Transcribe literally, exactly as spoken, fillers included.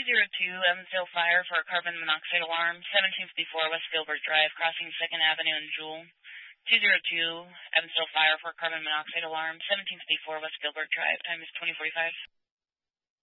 zero two, Evansville Fire for a carbon monoxide alarm, seventeen fifty-four West Gilbert Drive, crossing second Avenue and Jewel. two zero two, Evansville Fire for a carbon monoxide alarm, seventeen fifty-four West Gilbert Drive, time is twenty forty-five.